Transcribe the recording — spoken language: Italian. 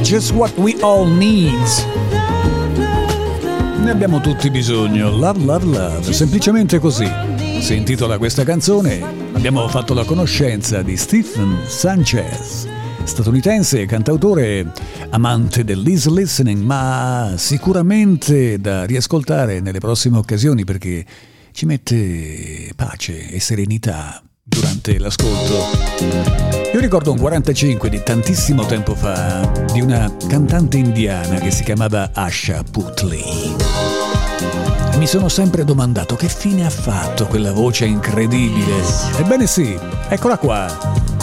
Just what we all need. Ne abbiamo tutti bisogno. Love, love, love. Semplicemente così si intitola questa canzone. Abbiamo fatto la conoscenza di Stephen Sanchez, statunitense, cantautore, amante dell'easy listening, ma sicuramente da riascoltare nelle prossime occasioni perché ci mette pace e serenità durante l'ascolto. Io ricordo un 45 di tantissimo tempo fa di una cantante indiana che si chiamava Asha Puthli. Mi sono sempre domandato che fine ha fatto quella voce incredibile. Ebbene sì, eccola qua.